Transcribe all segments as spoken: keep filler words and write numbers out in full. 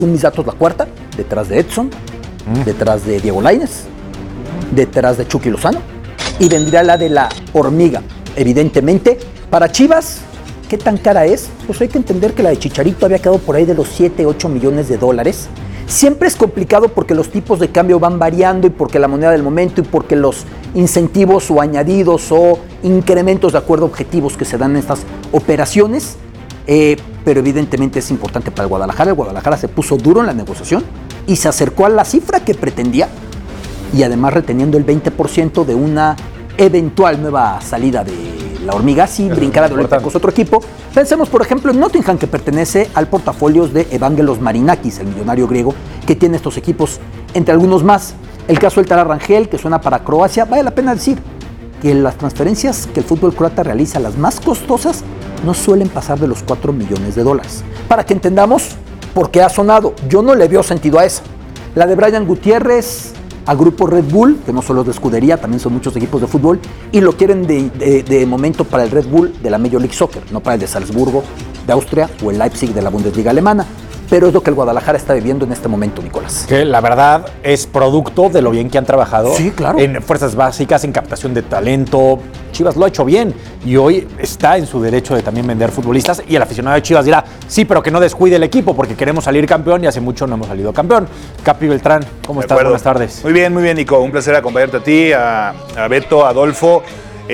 un mis datos la cuarta, detrás de Edson, mm. detrás de Diego Lainez, detrás de Chucky Lozano, y vendría la de la hormiga. Evidentemente, para Chivas, ¿qué tan cara es? Pues hay que entender que la de Chicharito había quedado por ahí de los siete, ocho millones de dólares. Siempre es complicado porque los tipos de cambio van variando y porque la moneda del momento y porque los incentivos o añadidos o incrementos de acuerdo a objetivos que se dan en estas operaciones, eh, pero evidentemente es importante para el Guadalajara. El Guadalajara se puso duro en la negociación y se acercó a la cifra que pretendía y además reteniendo el veinte por ciento de una eventual nueva salida de la hormiga si brincara de Olympiacos otro equipo. Pensemos, por ejemplo, en Nottingham, que pertenece al portafolio de Evangelos Marinakis, el millonario griego que tiene estos equipos, entre algunos más. El caso del Tara Rangel, que suena para Croacia. Vale la pena decir que las transferencias que el fútbol croata realiza, las más costosas, no suelen pasar de los cuatro millones de dólares. Para que entendamos por qué ha sonado. Yo no le veo sentido a esa. La de Brian Gutiérrez a Grupo Red Bull, que no solo es de escudería, también son muchos equipos de fútbol, y lo quieren de, de, de momento para el Red Bull de la Major League Soccer, no para el de Salzburgo, de Austria, o el Leipzig de la Bundesliga alemana. Pero es lo que el Guadalajara está viviendo en este momento, Nicolás. Que la verdad es producto de lo bien que han trabajado. Sí, claro. En fuerzas básicas, en captación de talento. Chivas lo ha hecho bien y hoy está en su derecho de también vender futbolistas, y el aficionado de Chivas dirá, sí, pero que no descuide el equipo porque queremos salir campeón y hace mucho no hemos salido campeón. Capi Beltrán, ¿cómo estás? Buenas tardes. Muy bien, muy bien, Nico. Un placer acompañarte a ti, a, a Beto, a Adolfo.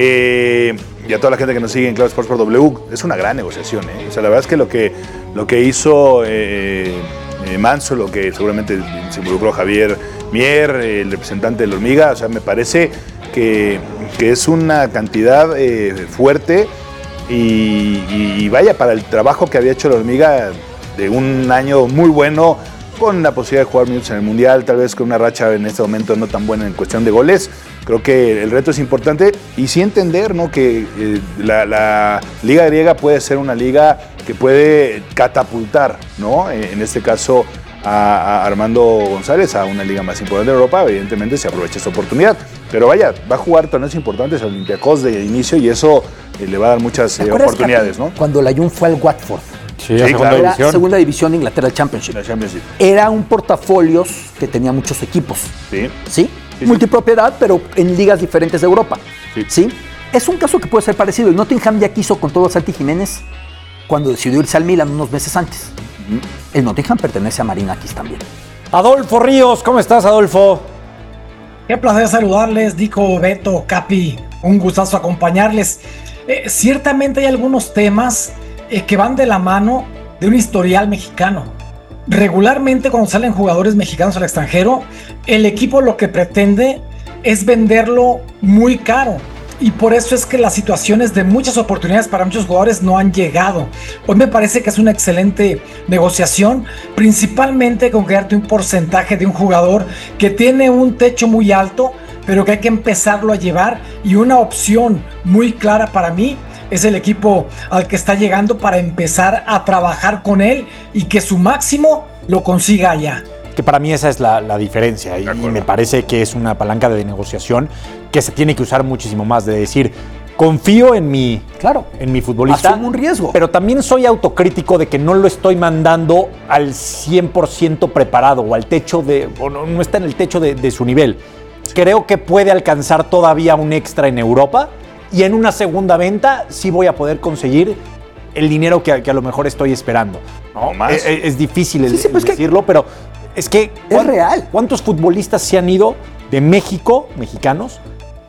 Eh, y a toda la gente que nos sigue en Claro Sports por W. Es una gran negociación, ¿eh? O sea, la verdad es que lo que, lo que hizo eh, eh, Manso, lo que seguramente se involucró Javier Mier, el representante de la hormiga, o sea, me parece que, que es una cantidad eh, fuerte y, y, y vaya, para el trabajo que había hecho la hormiga de un año muy bueno, con la posibilidad de jugar minutos en el Mundial, tal vez con una racha en este momento no tan buena en cuestión de goles. Creo que el reto es importante y sí entender, ¿no?, que eh, la, la liga griega puede ser una liga que puede catapultar, ¿no?, en este caso a, a Armando González a una liga más importante de Europa. Evidentemente se aprovecha esta oportunidad, pero vaya, va a jugar torneos importantes a Olympiacos de inicio y eso eh, le va a dar muchas eh, oportunidades, ¿no? Cuando la Jun fue al Watford. Sí, sí, segunda era división. segunda división de Inglaterra, el Championship. La Championship. Era un portafolios que tenía muchos equipos. Sí. ¿Sí? Sí, multipropiedad, pero en ligas diferentes de Europa. Sí. ¿Sí? Es un caso que puede ser parecido. El Nottingham ya quiso con todo a Santi Jiménez cuando decidió irse al Milan unos meses antes. Uh-huh. El Nottingham pertenece a Marinakis también. Adolfo Ríos, ¿cómo estás, Adolfo? Qué placer saludarles, Nico, Beto, Capi. Un gustazo acompañarles. Eh, ciertamente hay algunos temas eh, que van de la mano de un historial mexicano. Regularmente cuando salen jugadores mexicanos al extranjero, el equipo lo que pretende es venderlo muy caro. Y por eso es que las situaciones de muchas oportunidades para muchos jugadores no han llegado. Hoy me parece que es una excelente negociación, principalmente con quedarte un porcentaje de un jugador que tiene un techo muy alto, pero que hay que empezarlo a llevar. Y una opción muy clara para mí es el equipo al que está llegando para empezar a trabajar con él y que su máximo lo consiga allá. Que para mí esa es la, la diferencia y, y me parece que es una palanca de negociación que se tiene que usar muchísimo más, de decir, confío en mi, claro, en mi futbolista. Asumo un riesgo. Pero también soy autocrítico de que no lo estoy mandando al cien por ciento preparado o al techo de, o no, no está en el techo de, de su nivel. Creo que puede alcanzar todavía un extra en Europa. Y en una segunda venta sí voy a poder conseguir el dinero que, que a lo mejor estoy esperando, ¿no? Más. Es, es difícil el, sí, sí, el pues decirlo, que, pero es que... Es real. ¿Cuántos futbolistas se han ido de México, mexicanos,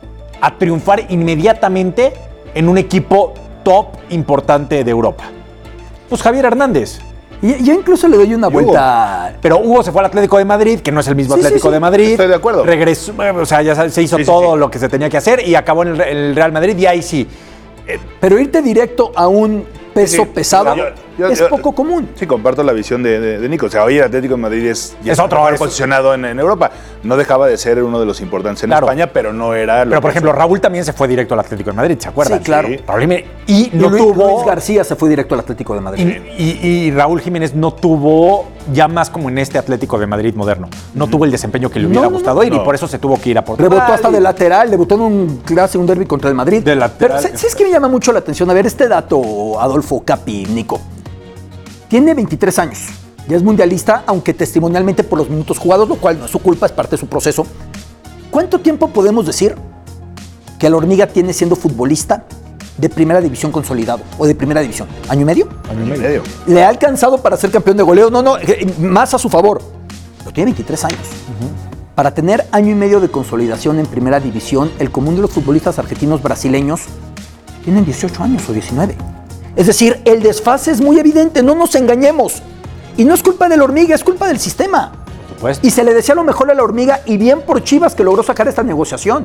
a triunfar inmediatamente en un equipo top importante de Europa? Pues Javier Hernández. Y yo incluso le doy una vuelta. Pero Hugo se fue al Atlético de Madrid, que no es el mismo sí, Atlético sí, sí. de Madrid. Estoy de acuerdo. Regresó, o sea, ya se hizo sí, sí, todo sí. lo que se tenía que hacer y acabó en el, el Real Madrid y ahí sí. Pero irte directo a un peso Sí, pesado yo- yo- es yo- poco común. Sí, comparto la visión de, de, de Nico. O sea, hoy el Atlético de Madrid es, ya Es está otro, mejor es- posicionado en, en Europa. No dejaba de ser uno de los importantes en Claro. España, pero no era... lo Pero, por que- ejemplo, Raúl también se fue directo al Atlético de Madrid, ¿se acuerdan? Sí, claro. Raúl Jiménez. Y no y Luis, tuvo... Luis García se fue directo al Atlético de Madrid. Y, y- y Raúl Jiménez no tuvo, ya más como en este Atlético de Madrid moderno, no tuvo el desempeño que le hubiera No, no, gustado ir no. y por eso se tuvo que ir a Portugal. Rebotó hasta de lateral, debutó en un clásico, un derbi contra el Madrid. De lateral. Pero ¿sabes qué me llama mucho la atención? A ver, este dato, Adolfo, Capi, Nico. Tiene veintitrés años. Ya es mundialista, aunque testimonialmente por los minutos jugados, lo cual no es su culpa, es parte de su proceso. ¿Cuánto tiempo podemos decir que la hormiga tiene siendo futbolista de primera división consolidado o de primera división? ¿Año y medio? Año y medio. ¿Le ha alcanzado para ser campeón de goleo? No, no, más a su favor. Pero tiene veintitrés años. Uh-huh. Para tener año y medio de consolidación en primera división, el común de los futbolistas argentinos brasileños tienen dieciocho años o diecinueve. Es decir, el desfase es muy evidente, no nos engañemos. Y no es culpa de la hormiga, es culpa del sistema. Por supuesto. Y se le desea lo mejor a la hormiga y bien por Chivas que logró sacar esta negociación.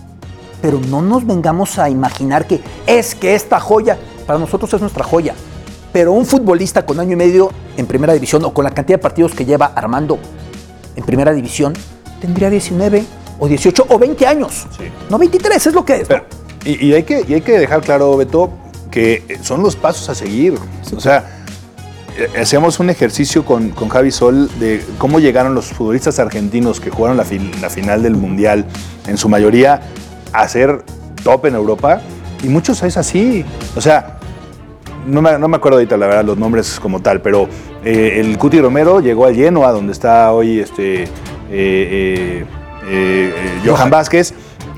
Pero no nos vengamos a imaginar que es que esta joya, para nosotros es nuestra joya. Pero un futbolista con año y medio en primera división o con la cantidad de partidos que lleva Armando en primera división, tendría diecinueve o dieciocho o veinte años. Sí. No veintitrés, es lo que es. Pero, y, y, hay que, y hay que dejar claro, Beto, que son los pasos a seguir. Sí. O sea, hacemos un ejercicio con, con Javi Sol de cómo llegaron los futbolistas argentinos que jugaron la, fi, la final del Mundial, en su mayoría, a ser top en Europa. Y muchos es así. O sea, no me, no me acuerdo ahorita, la verdad, los nombres como tal, pero eh, el Cuti Romero llegó al Genoa, donde está hoy este... Eh, eh, eh, Johan Vázquez,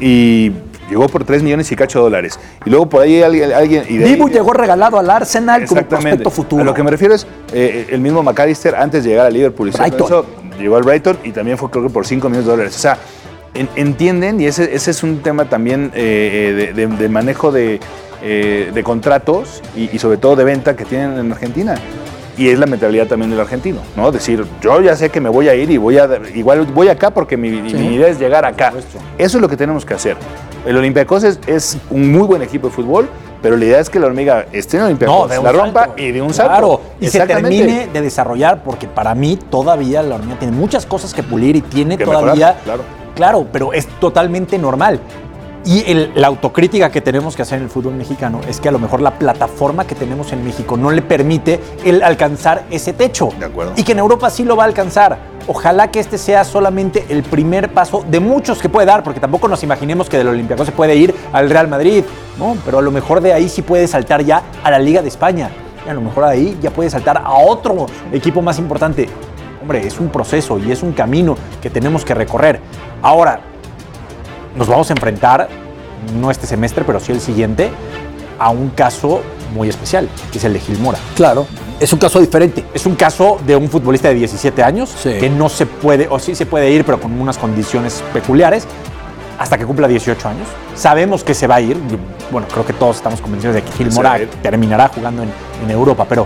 y llegó por tres millones y cacho de dólares. Y luego por ahí alguien... alguien y de Dibu ahí, llegó regalado al Arsenal como prospecto futuro. A lo que me refiero es eh, el mismo McAllister antes de llegar al Liverpool. Y eso, llegó al Brighton y también fue creo que por cinco millones de dólares. O sea, en, entienden, y ese, ese es un tema también eh, de, de, de manejo de, eh, de contratos y, y sobre todo de venta que tienen en Argentina. Y es la mentalidad también del argentino, ¿no? Decir, yo ya sé que me voy a ir y voy a igual voy acá porque mi, sí. mi idea es llegar acá. Eso es lo que tenemos que hacer. El Olympiacos es, es un muy buen equipo de fútbol, pero la idea es que la hormiga esté en el Olympiacos, no, la rompa salto. y de un salto. Claro, y se termine de desarrollar, porque para mí todavía la hormiga tiene muchas cosas que pulir y tiene que todavía... Mejorar, claro. Claro, pero es totalmente normal. Y el, la autocrítica que tenemos que hacer en el fútbol mexicano es que a lo mejor la plataforma que tenemos en México no le permite el alcanzar ese techo. De acuerdo. Y que en Europa sí lo va a alcanzar. Ojalá que este sea solamente el primer paso de muchos que puede dar, porque tampoco nos imaginemos que del Olympiacos se puede ir al Real Madrid, ¿no? Pero a lo mejor de ahí sí puede saltar ya a la Liga de España. Y a lo mejor de ahí ya puede saltar a otro equipo más importante. Hombre, es un proceso y es un camino que tenemos que recorrer. Ahora, nos vamos a enfrentar, no este semestre, pero sí el siguiente, a un caso muy especial, que es el de Gil Mora. Claro, es un caso diferente. Es un caso de un futbolista de diecisiete años, sí. que no se puede, o sí se puede ir, pero con unas condiciones peculiares, hasta que cumpla dieciocho años. Sabemos que se va a ir, bueno, creo que todos estamos convencidos de que Gil Mora terminará jugando en, en Europa, pero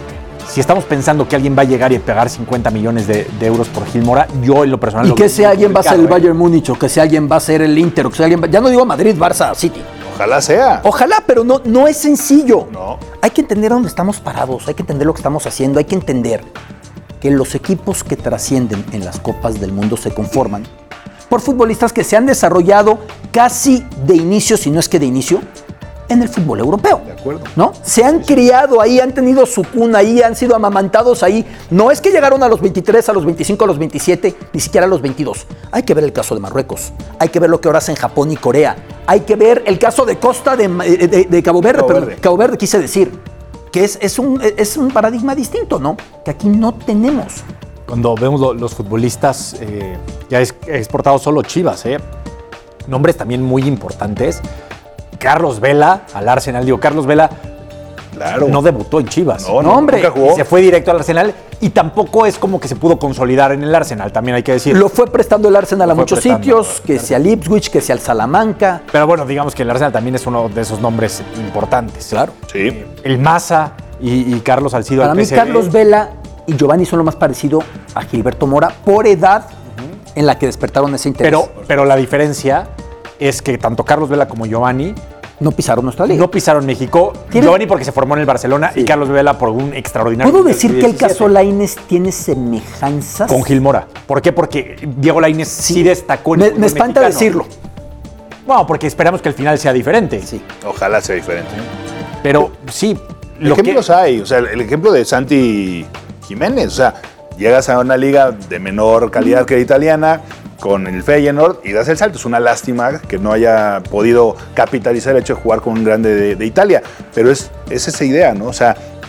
si estamos pensando que alguien va a llegar y pegar cincuenta millones de, de euros por Gil Mora, yo en lo personal... Y lo que si alguien va a ser el ¿eh? Bayern Múnich, o que si alguien va a ser el Inter, o que si alguien va... Ya no digo Madrid, Barça, City. Ojalá sea. Ojalá, pero no, no es sencillo. No. Hay que entender dónde estamos parados, hay que entender lo que estamos haciendo, hay que entender que los equipos que trascienden en las Copas del Mundo se conforman por futbolistas que se han desarrollado casi de inicio, si no es que de inicio, en el fútbol europeo. De acuerdo. ¿No? Se han criado ahí, han tenido su cuna ahí, han sido amamantados ahí. No es que llegaron a los veintitrés, a los veinticinco, a los veintisiete, ni siquiera a los veintidós. Hay que ver el caso de Marruecos. Hay que ver lo que ahora hacen Japón y Corea. Hay que ver el caso de Costa de, de, de Cabo Verde. Cabo Verde. Verde. Cabo Verde quise decir. Que es, es, un, es un paradigma distinto, ¿no? Que aquí no tenemos. Cuando vemos lo, los futbolistas, eh, ya es exportado solo Chivas, ¿eh? Nombres también muy importantes. Carlos Vela al Arsenal, digo, Carlos Vela claro. no debutó en Chivas. No, no, no hombre. Nunca jugó. Se fue directo al Arsenal y tampoco es como que se pudo consolidar en el Arsenal, también hay que decir. Lo fue prestando el Arsenal a muchos sitios, que sea el Ipswich, que sea el Salamanca. Pero bueno, digamos que el Arsenal también es uno de esos nombres importantes. Claro. Sí. El Maza y, y Carlos Salcido Para al mí, P S V. Carlos Vela y Giovanni son lo más parecido a Gilberto Mora por edad uh-huh. en la que despertaron ese interés. Pero, pero la diferencia es que tanto Carlos Vela como Giovanni no pisaron nuestra liga. No pisaron México. Giovanni porque se formó en el Barcelona sí. y Carlos Vela por un extraordinario... ¿Puedo decir que el caso Lainez tiene semejanzas? Con Gil Mora. ¿Por qué? Porque Diego Lainez sí, sí destacó en me, el Me espanta mexicano. decirlo. Bueno, porque esperamos que el final sea diferente. Sí. Ojalá sea diferente. Pero sí... Lo ejemplos que... hay. O sea, el ejemplo de Santi Jiménez. O sea, llegas a una liga de menor calidad mm. que la italiana... con el Feyenoord y das el salto. Es una lástima que no haya podido capitalizar el hecho de jugar con un grande de, de Italia, pero es, es esa idea, ¿no? O sea,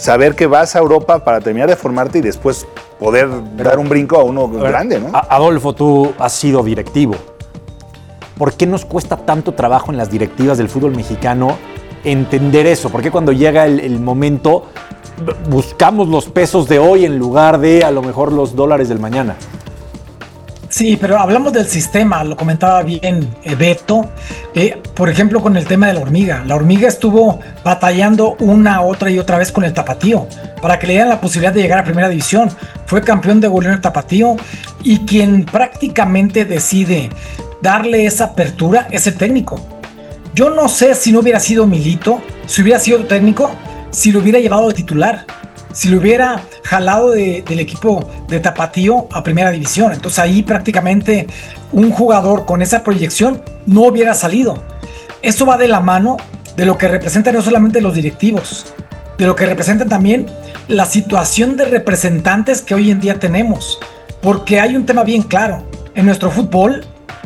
saber que vas a Europa para terminar de formarte y después poder Pero, dar un brinco a uno a ver, grande, ¿no? Adolfo, tú has sido directivo. ¿Por qué nos cuesta tanto trabajo en las directivas del fútbol mexicano entender eso? ¿Por qué cuando llega el, el momento buscamos los pesos de hoy en lugar de a lo mejor los dólares del mañana? Sí, pero hablamos del sistema, lo comentaba bien eh, Beto, eh, por ejemplo con el tema de la hormiga. La hormiga estuvo batallando una, otra y otra vez con el Tapatío para que le dieran la posibilidad de llegar a primera división. Fue campeón de goleo el Tapatío y quien prácticamente decide darle esa apertura es el técnico. Yo no sé si no hubiera sido Milito, si hubiera sido técnico, si lo hubiera llevado de titular, si lo hubiera jalado de, del equipo de Tapatío a primera división. Entonces ahí prácticamente un jugador con esa proyección no hubiera salido. Eso va de la mano de lo que representan no solamente los directivos, de lo que representa también la situación de representantes que hoy en día tenemos. Porque hay un tema bien claro, en nuestro fútbol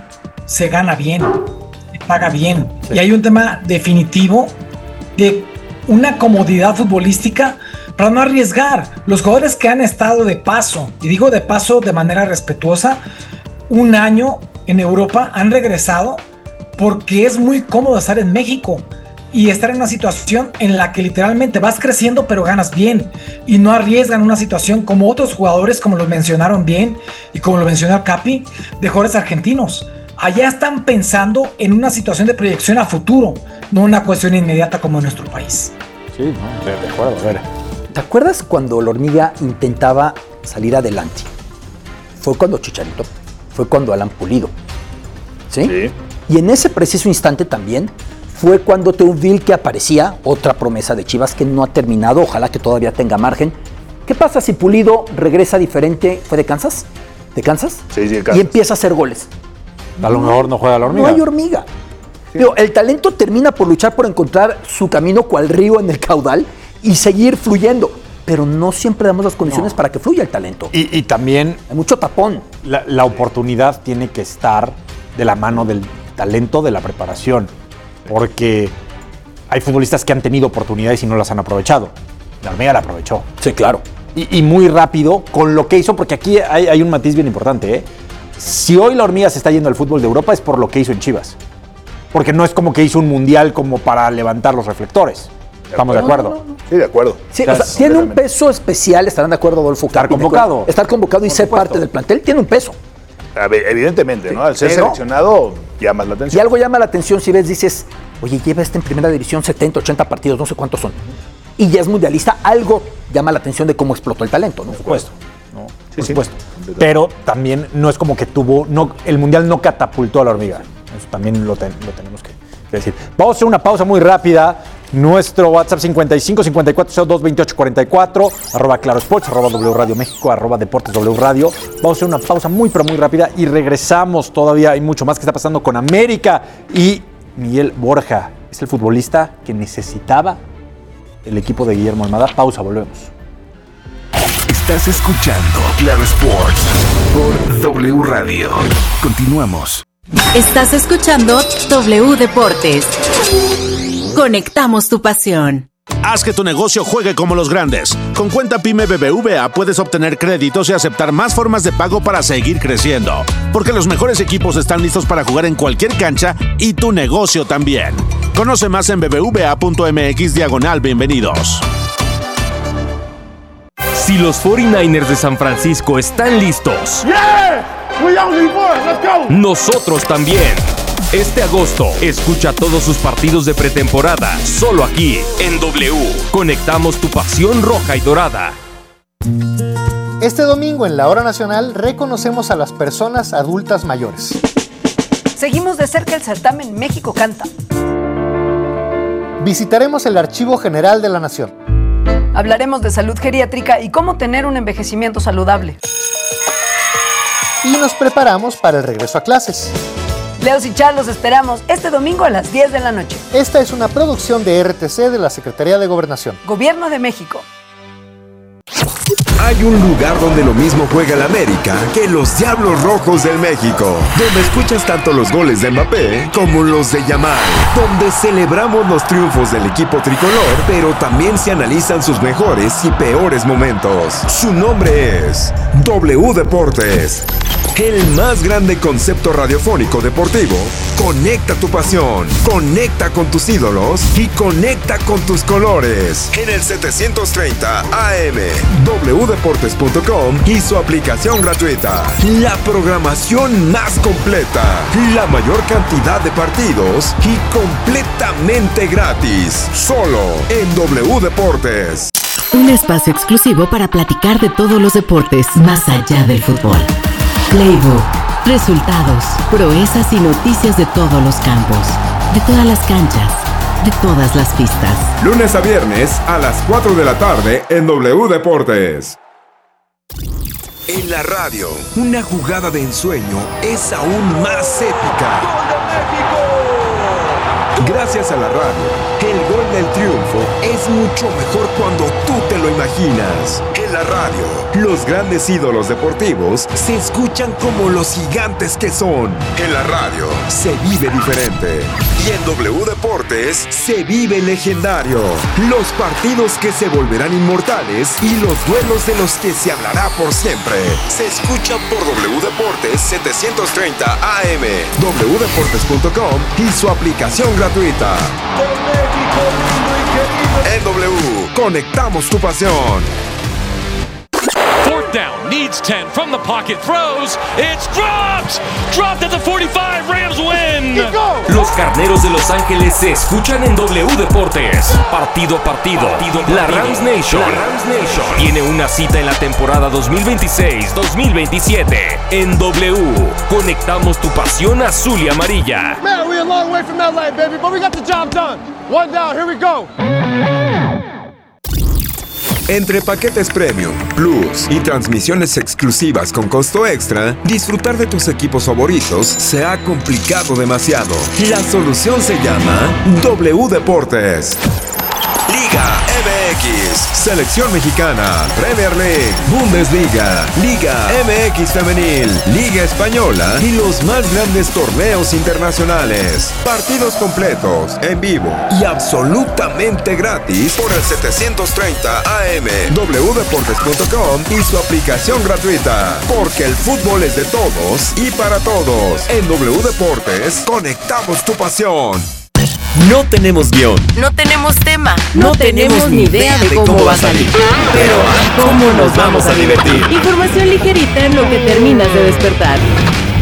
se gana bien, se paga bien. Sí. Y hay un tema definitivo de una comodidad futbolística para no arriesgar. Los jugadores que han estado de paso, y digo de paso de manera respetuosa, un año en Europa han regresado porque es muy cómodo estar en México y estar en una situación en la que literalmente vas creciendo pero ganas bien y no arriesgan una situación como otros jugadores, como lo mencionaron bien y como lo mencionó Capi, de jugadores argentinos. Allá están pensando en una situación de proyección a futuro, no una cuestión inmediata como en nuestro país. Sí, no, de acuerdo, a ver. ¿Te acuerdas cuando la hormiga intentaba salir adelante? Fue cuando Chicharito, fue cuando Alan Pulido. ¿Sí? Sí. Y en ese preciso instante también fue cuando Teófilo, que aparecía, otra promesa de Chivas que no ha terminado, ojalá que todavía tenga margen. ¿Qué pasa si Pulido regresa diferente? ¿Fue de Kansas? ¿De Kansas? Sí, sí, de Kansas. Y empieza a hacer goles. A lo mejor no juega la hormiga. No hay hormiga. Sí. Pero el talento termina por luchar por encontrar su camino cual río en el caudal y seguir fluyendo, pero no siempre damos las condiciones no. para que fluya el talento. Y, y también hay mucho tapón. La, la oportunidad tiene que estar de la mano del talento, de la preparación, porque hay futbolistas que han tenido oportunidades y no las han aprovechado. La hormiga la aprovechó. Sí, claro. Y, y muy rápido con lo que hizo, porque aquí hay, hay un matiz bien importante, ¿eh? Si hoy la hormiga se está yendo al fútbol de Europa es por lo que hizo en Chivas. Porque no es como que hizo un mundial como para levantar los reflectores. ¿Estamos de acuerdo? No, no, no. Sí, de acuerdo. Sí, o sea, tiene un peso especial, estarán de acuerdo, Adolfo. Estar convocado. Estar convocado y ser supuesto. parte del plantel tiene un peso. Evidentemente, sí, ¿no? Al ser pero, seleccionado, llamas la atención. Y algo llama la atención si ves, dices, oye, lleva este en primera división setenta, ochenta partidos, no sé cuántos son. Y ya es mundialista, algo llama la atención de cómo explotó el talento, ¿no? Por supuesto. No, sí, por supuesto. Sí. Pero también no es como que tuvo, no, el mundial no catapultó a la hormiga. Eso también lo, ten, lo tenemos que, que decir. Vamos a hacer una pausa muy rápida. Nuestro WhatsApp cincuenta y cinco, cincuenta y cuatro, cero dos, veintiocho, cuarenta y cuatro, arroba Claro Sports, arroba W Radio México, arroba Deportes W Radio. Vamos a hacer una pausa muy, pero muy rápida y regresamos. Todavía hay mucho más que está pasando con América y Miguel Borja. Es el futbolista que necesitaba el equipo de Guillermo Almada. Pausa, volvemos. Estás escuchando Claro Sports por W Radio. Continuamos. Estás escuchando W Deportes. Conectamos tu pasión. Haz que tu negocio juegue como los grandes. Con Cuenta Pyme B B V A puedes obtener créditos y aceptar más formas de pago para seguir creciendo. Porque los mejores equipos están listos para jugar en cualquier cancha y tu negocio también. Conoce más en bbva.mx diagonal bienvenidos. Si los cuarenta y nueve ers de San Francisco están listos, yeah! We only won. Let's go. Nosotros también. Este agosto, escucha todos sus partidos de pretemporada, solo aquí, en W. Conectamos tu pasión roja y dorada. Este domingo en la Hora Nacional reconocemos a las personas adultas mayores. Seguimos de cerca el certamen México Canta. Visitaremos el Archivo General de la Nación. Hablaremos de salud geriátrica y cómo tener un envejecimiento saludable. Y nos preparamos para el regreso a clases. Leos y Char los esperamos este domingo a las diez de la noche. Esta es una producción de R T C de la Secretaría de Gobernación. Gobierno de México. Hay un lugar donde lo mismo juega el América que los Diablos Rojos del México, donde escuchas tanto los goles de Mbappé como los de Yamal, donde celebramos los triunfos del equipo tricolor, pero también se analizan sus mejores y peores momentos. Su nombre es W Deportes, el más grande concepto radiofónico deportivo. Conecta tu pasión, conecta con tus ídolos y conecta con tus colores. En el setecientos treinta A M, w deportes punto com y su aplicación gratuita. La programación más completa, la mayor cantidad de partidos y completamente gratis. Solo en W Deportes. Un espacio exclusivo para platicar de todos los deportes más allá del fútbol. Playbook, resultados, proezas y noticias de todos los campos, de todas las canchas, de todas las pistas. Lunes a viernes a las cuatro de la tarde en W Deportes. En la radio, una jugada de ensueño es aún más épica. ¡Gol de México! Gracias a la radio, el gol del triunfo es mucho mejor cuando tú te lo imaginas. En la radio, los grandes ídolos deportivos se escuchan como los gigantes que son. En la radio, se vive diferente. Y en W Deportes, se vive legendario. Los partidos que se volverán inmortales y los duelos de los que se hablará por siempre. Se escuchan por W Deportes setecientos treinta A M, w deportes punto com y su aplicación gratuita. En W, conectamos tu pasión. Fourth down, needs ten, from the pocket, throws, it's dropped! Dropped at the forty-five, Rams win! Los Carneros de Los Ángeles se escuchan en W Deportes. Partido a partido, partido, partido. La Rams Nation, la Rams Nation tiene una cita en la temporada dos mil veintiséis dos mil veintisiete. En W, conectamos tu pasión azul y amarilla. Man, we're a long way from L A, baby, but we got the job done. One down, here we go. Entre paquetes Premium, Plus y transmisiones exclusivas con costo extra, disfrutar de tus equipos favoritos se ha complicado demasiado. La solución se llama W Deportes. Liga M X, Selección Mexicana, Premier League, Bundesliga, Liga M X Femenil, Liga Española y los más grandes torneos internacionales. Partidos completos, en vivo y absolutamente gratis por el setecientos treinta A M, w deportes punto com y su aplicación gratuita. Porque el fútbol es de todos y para todos. En W Deportes, conectamos tu pasión. No tenemos guión. No tenemos tema. No, no tenemos ni idea de cómo, cómo va a salir. Pero ¿cómo nos vamos a divertir? Información ligerita en lo que terminas de despertar.